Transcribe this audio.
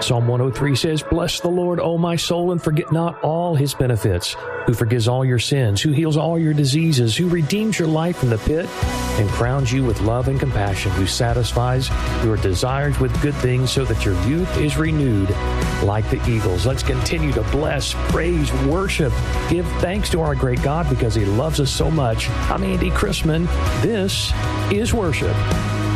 Psalm 103 says, "Bless the Lord, O my soul, and forget not all his benefits, who forgives all your sins, who heals all your diseases, who redeems your life from the pit and crowns you with love and compassion, who satisfies your desires with good things so that your youth is renewed like the eagles." Let's continue to bless, praise, worship, give thanks to our great God because he loves us so much. I'm Andy Chrisman. This is worship.